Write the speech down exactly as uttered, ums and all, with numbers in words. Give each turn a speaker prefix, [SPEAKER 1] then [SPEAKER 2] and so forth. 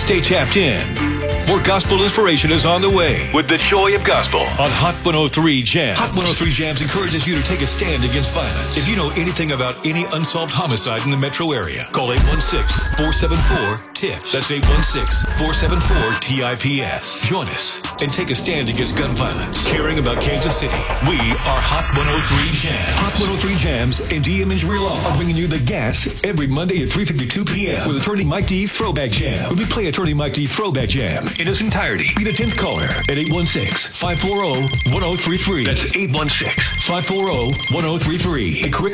[SPEAKER 1] Stay tapped in. More gospel inspiration is on the way with the joy of gospel on Hot one oh three Jams. Hot one oh three Jams encourages you to take a stand against violence. If you know anything about any unsolved homicide in the metro area, call eight one six, four seven four, T I P S. That's eight one six, four seven four, T I P S. Join us and take a stand against gun violence. Caring about Kansas City, we are Hot one oh three Jams. Hot one oh three Jams and D M Injury Law are bringing you the gas every Monday at three fifty-two p.m. with Attorney Mike D's Throwback Jam. When we play Attorney Mike D Throwback Jam in its entirety, be the tenth caller at eight one six, five four zero, one zero three three. That's eight one six, five four zero, one zero three three. A